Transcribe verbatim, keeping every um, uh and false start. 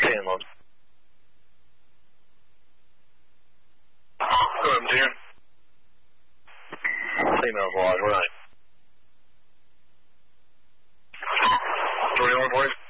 ten load. Go ahead, ten. Females wide, right. twenty-one, please.